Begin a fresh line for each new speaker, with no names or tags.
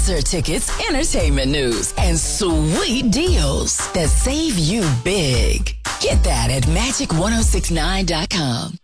concert tickets, entertainment news, and sweet deals that save you big. Get that at Magic1069.com.